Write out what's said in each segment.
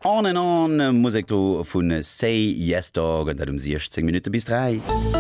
On and on Musik vun Say Yes Dog an dat 16 Minuten bis 3.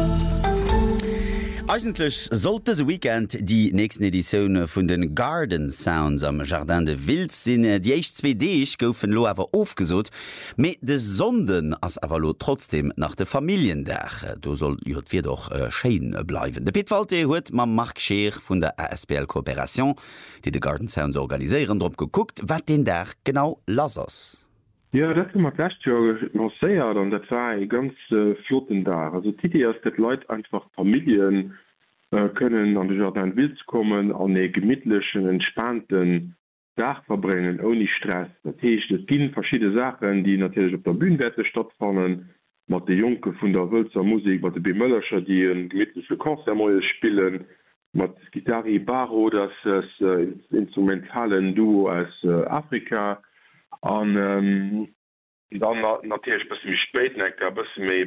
Eigentlich sollte se Weekend die nächsten Edition vun den Garden Sounds am Jardin de Wilds sinn. Die H2D goufen lo awer aufgesot, me de Sonden ass awer lo trotzdem nach de Familiendach. Du soll fir doch Schein bleiwen. De Pitwalte huet ma Marc Scheer vun der ASBL Kooperation, die de Garden Sounds organisieren, drop geguckt, wat den Dach genau lass. Ja, dat mat séiert an dat war ganz flotten da. Also Titi ass dat Leiit einfach Familien können an de Jardin Wilds kommen an e gemidtlechen, entspannten Dach verbringen ohne Stress. Dat heißt, es gibt verschiedene Sachen, die natürlich op der Bühnenwette stattfannen, mat de Junke vun der Wölzer Musik, mat de Bemëllercher, die een gemidtliche Konzertmoie spielen, mat Gitarre Baro, das instrumentalen Duo aus Afrika. Und dann natürlich bis mich spät bis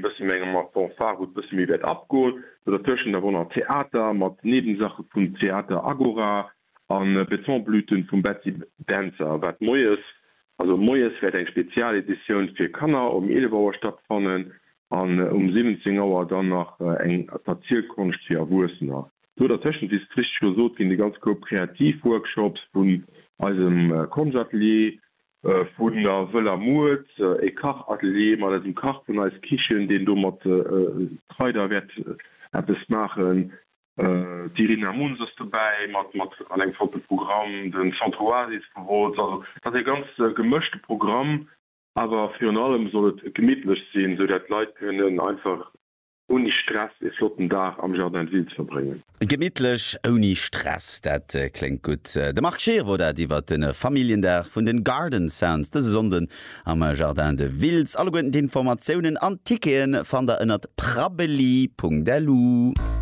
Fanfare bis mir wird abgeholt dazwischen da war Theater mit Nebensache vom Theater Agora an Betonblüten von Betsy Dancer was Neues also Neues wird eine Spezialedition für Kanner 11 Uhr stattfinden an 17 Uhr dann noch eng Erzählkunst für Wurstner so dazwischen ist richtig so in die ganz Kreativworkshops von einem Konzertatelier vun der Wëller Mut e Kachatelier mat dem Kach vun als Kichen, den du mat Treider wett es machen. Dirina Munz ist dabei, mat an eng Fotoprogramm, den Centroasis verwot. Dat e ganz gemëchte Programm, aber fir an allem sollt gemidlech sinn, so dat Leiit können einfach ohne Stress e flotten Dach am Jardin Wilds verbringen. Gemidlech ohne Stress, dat klingt gut. De Marc Scheer wo dat iwwer den Familiendach vun den Garden Sounds, das Sonden am Jardin de Wilds. Alle guten Informationen an Ticketen van der ënnert prabeli.delu.